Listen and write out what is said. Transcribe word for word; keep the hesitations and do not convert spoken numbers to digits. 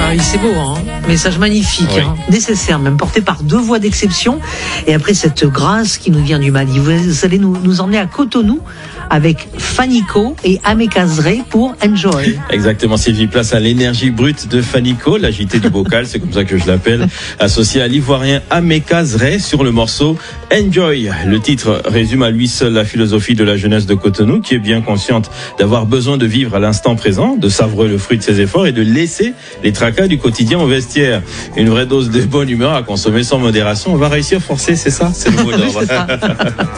Ah oui, c'est beau, hein. Message magnifique, oui. hein. Nécessaire, même porté par deux voix d'exception. Et après cette grâce qui nous vient du Mali, vous allez nous, nous emmener à Cotonou avec Fanico et Amekazre pour Enjoy. Exactement, Sylvie, place à l'énergie brute de Fanico, l'agité du bocal, c'est comme ça que je l'appelle, associé à l'ivoirien Amekazre sur le morceau Enjoy. Le titre résume à lui seul la philosophie de la jeunesse de Cotonou, qui est bien consciente d'avoir besoin de vivre à l'instant présent, de savourer le fruit de ses efforts et de laisser les tracas du quotidien au vestiaire. Une vraie dose de bonne humeur à consommer sans modération. On va réussir à forcer, c'est ça? C'est le mot d'ordre.